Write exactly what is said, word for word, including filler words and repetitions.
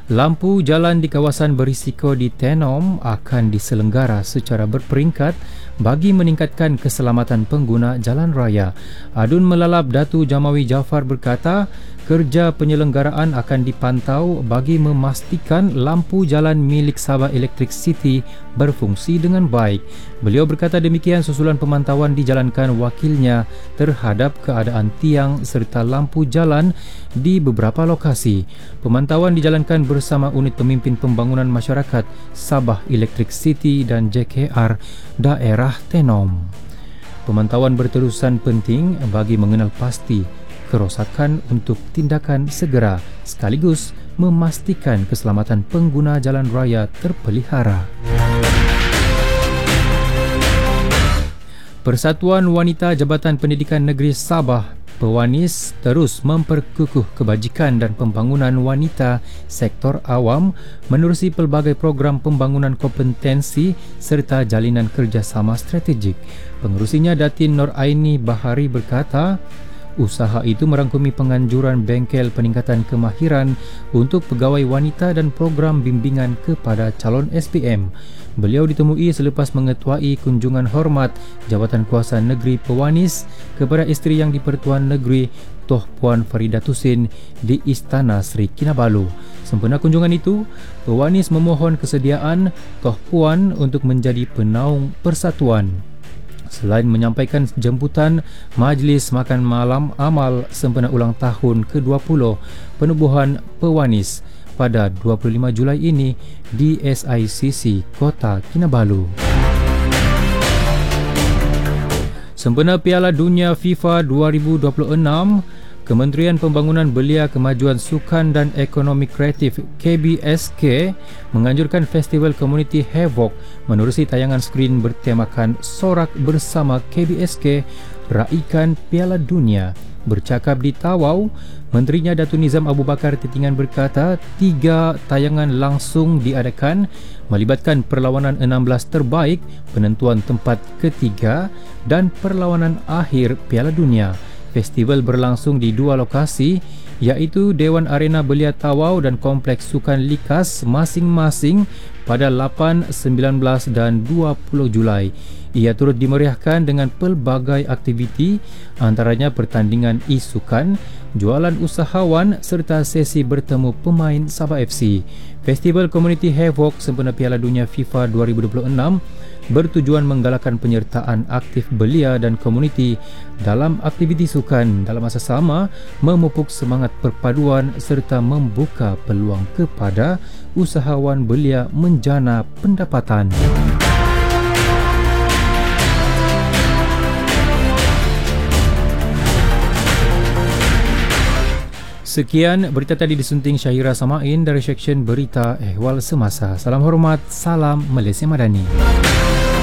Lampu jalan di kawasan berisiko di Tenom akan diselenggara secara berperingkat bagi meningkatkan keselamatan pengguna jalan raya. Adun Melalap Datu Jamawi Jaafar berkata, kerja penyelenggaraan akan dipantau bagi memastikan lampu jalan milik Sabah Electric City berfungsi dengan baik. Beliau berkata demikian susulan pemantauan dijalankan wakilnya terhadap keadaan tiang serta lampu jalan di beberapa lokasi. Pemantauan dijalankan bersama unit pemimpin pembangunan masyarakat Sabah Electric City dan J K R daerah Tenom. Pemantauan berterusan penting bagi mengenal pasti kerosakan untuk tindakan segera sekaligus memastikan keselamatan pengguna jalan raya terpelihara. Persatuan Wanita Jabatan Pendidikan Negeri Sabah Pewanis terus memperkukuh kebajikan dan pembangunan wanita sektor awam menerusi pelbagai program pembangunan kompetensi serta jalinan kerjasama strategik. Pengerusinya Datin Nur Aini Bahari berkata, usaha itu merangkumi penganjuran bengkel peningkatan kemahiran untuk pegawai wanita dan program bimbingan kepada calon S P M. Beliau ditemui selepas mengetuai kunjungan hormat Jabatan Kuasa Negeri Pewanis kepada isteri yang di-Pertuan Negeri Toh Puan Farida Tusin di Istana Sri Kinabalu. Sempena kunjungan itu, Pewanis memohon kesediaan Toh Puan untuk menjadi penaung persatuan. Selain menyampaikan jemputan Majlis Makan Malam Amal sempena ulang tahun ke dua puluh penubuhan Pewanis pada dua puluh lima Julai ini di S I C C Kota Kinabalu. Sempena Piala Dunia FIFA dua ribu dua puluh enam, Kementerian Pembangunan Belia Kemajuan Sukan dan Ekonomi Kreatif K B S K menganjurkan Festival Komuniti Havoc menerusi tayangan skrin bertemakan Sorak Bersama K B S K Raikan Piala Dunia. Bercakap di Tawau, Menterinya Datuk Nizam Abu Bakar Titingan berkata tiga tayangan langsung diadakan melibatkan perlawanan enam belas terbaik, penentuan tempat ketiga dan perlawanan akhir Piala Dunia. Festival berlangsung di dua lokasi iaitu Dewan Arena Belia Tawau dan Kompleks Sukan Likas masing-masing pada lapan, sembilan belas dan dua puluh Julai. Ia turut dimeriahkan dengan pelbagai aktiviti antaranya pertandingan e-sukan, jualan usahawan serta sesi bertemu pemain Sabah F C. Festival Community Havoc sempena Piala Dunia FIFA dua ribu dua puluh enam bertujuan menggalakkan penyertaan aktif belia dan komuniti dalam aktiviti sukan, dalam masa sama memupuk semangat perpaduan serta membuka peluang kepada usahawan belia menjana pendapatan. Sekian berita tadi disunting Syahira Samain dari Seksyen Berita Ehwal Semasa. Salam hormat, salam Malaysia Madani.